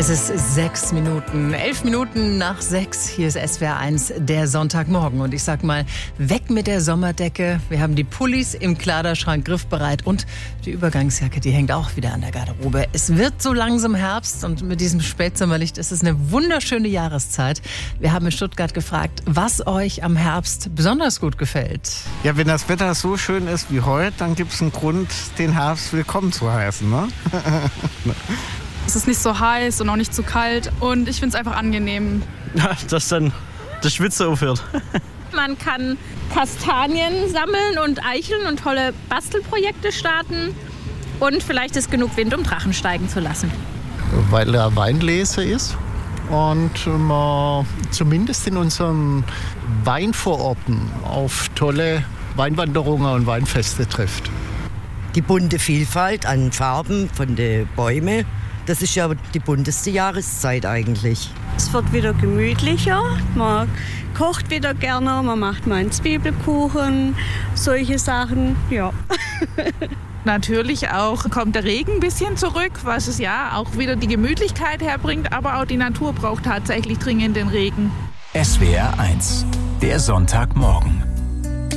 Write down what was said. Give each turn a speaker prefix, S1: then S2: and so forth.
S1: Es ist 11 Minuten nach 6. Hier ist SWR 1, der Sonntagmorgen. Und ich sag mal, weg mit der Sommerdecke. Wir haben die Pullis im Kleiderschrank griffbereit und die Übergangsjacke, die hängt auch wieder an der Garderobe. Es wird so langsam Herbst und mit diesem Spätsommerlicht ist es eine wunderschöne Jahreszeit. Wir haben in Stuttgart gefragt, was euch am Herbst besonders gut gefällt.
S2: Ja, wenn das Wetter so schön ist wie heute, dann gibt es einen Grund, den Herbst willkommen zu heißen, ne?
S3: Es ist nicht so heiß und auch nicht zu kalt und ich finde es einfach angenehm.
S4: Ja, dass dann das Schwitzen aufhört.
S5: Man kann Kastanien sammeln und Eicheln und tolle Bastelprojekte starten und vielleicht ist genug Wind, um Drachen steigen zu lassen.
S6: Weil er Weinlese ist und man zumindest in unseren Weinvororten auf tolle Weinwanderungen und Weinfeste trifft.
S7: Die bunte Vielfalt an Farben von den Bäumen. Das ist ja die bunteste Jahreszeit eigentlich.
S8: Es wird wieder gemütlicher, man kocht wieder gerne, man macht mal einen Zwiebelkuchen, solche Sachen, ja.
S9: Natürlich auch kommt der Regen ein bisschen zurück, was es ja auch wieder die Gemütlichkeit herbringt, aber auch die Natur braucht tatsächlich dringend den Regen.
S10: SWR 1, der Sonntagmorgen.